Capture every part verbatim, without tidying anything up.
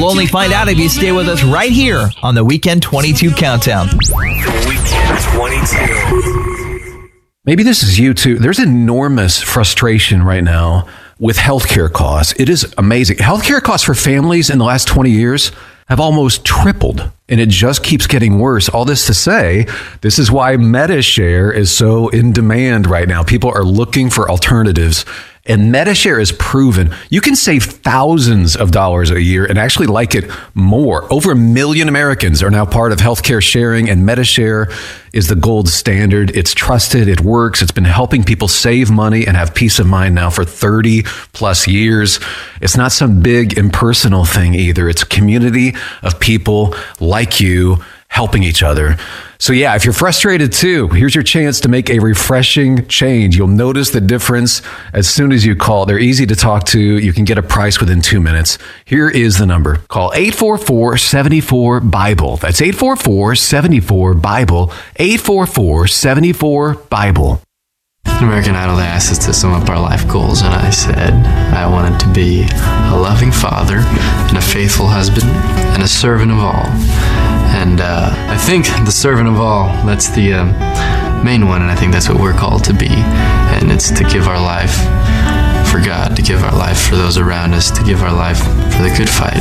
You'll only find out if you stay with us right here on the Weekend twenty-two Countdown. The Weekend twenty-two. Maybe this is you too. There's enormous frustration right now with healthcare costs. It is amazing. Healthcare costs for families in the last twenty years have almost tripled, and it just keeps getting worse. All this to say, this is why MediShare is so in demand right now. People are looking for alternatives, and MediShare is proven you can save thousands of dollars a year and actually like it more. Over a million Americans are now part of healthcare sharing, and MediShare is the gold standard. It's trusted, it works, it's been helping people save money and have peace of mind now for thirty plus years. It's not some big impersonal thing either. It's a community of people like you helping each other. So yeah, if you're frustrated too, here's your chance to make a refreshing change. You'll notice the difference as soon as you call. They're easy to talk to. You can get a price within two minutes. Here is the number. Call eight four four, seven four, BIBLE. That's eight four four, seven four, BIBLE. eight four four, seven four, BIBLE. American Idol asked us to sum up our life goals, and I said I wanted to be a loving father and a faithful husband and a servant of all. And uh, I think the servant of all, that's the uh, main one, and I think that's what we're called to be. And it's to give our life for God, to give our life for those around us, to give our life for the good fight.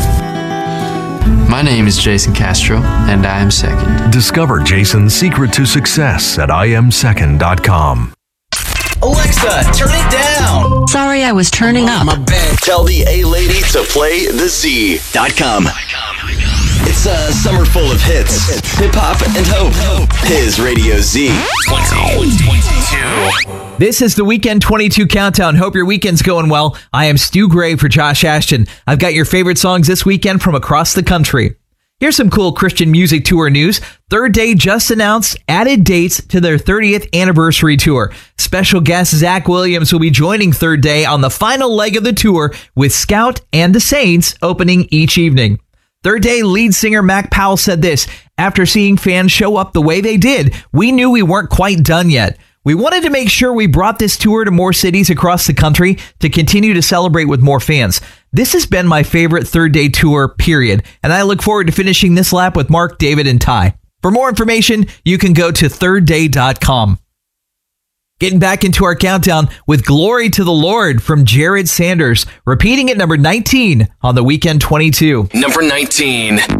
My name is Jason Castro, and I am second. Discover Jason's secret to success at I am second dot com. Alexa, turn it down. Sorry, I was turning up. My bad. Tell the A-Lady to play the Z dot com. It's a summer full of hits, hip-hop, and hope. His Radio Z. twenty twenty-two. This is the Weekend twenty-two Countdown. Hope your weekend's going well. I am Stu Gray for Josh Ashton. I've got your favorite songs this weekend from across the country. Here's some cool Christian music tour news. Third Day just announced added dates to their thirtieth anniversary tour. Special guest Zach Williams will be joining Third Day on the final leg of the tour, with Scout and the Saints opening each evening. Third Day lead singer Mac Powell said this: "After seeing fans show up the way they did, we knew we weren't quite done yet. We wanted to make sure we brought this tour to more cities across the country to continue to celebrate with more fans. This has been my favorite Third Day tour, period, and I look forward to finishing this lap with Mark, David, and Ty." For more information, you can go to third day dot com. Getting back into our countdown with Glory to the Lord from Jared Sanders, repeating at number nineteen on the Weekend twenty-two. Number nineteen.